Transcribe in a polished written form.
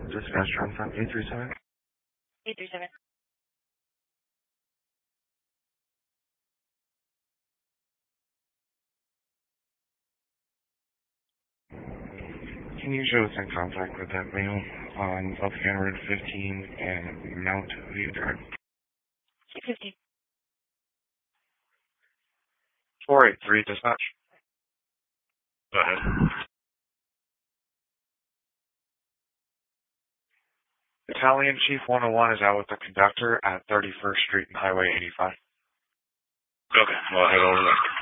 Dispatch from 837. 837. Can you show us in contact with that male on Uptown Road 15 and Mount View Drive? 615. 483 dispatch. Go ahead. Italian Chief 101 is out with the conductor at 31st Street and Highway 85. Okay, well, I'll head over there.